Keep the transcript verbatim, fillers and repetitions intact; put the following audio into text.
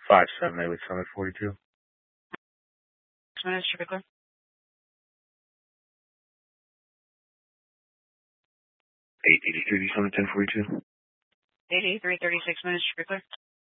Five seven eight Summit forty two. Six minutes, should be clear. Eight eighty three Summit ten forty two. Eight eighty three thirty six minutes, should be clear.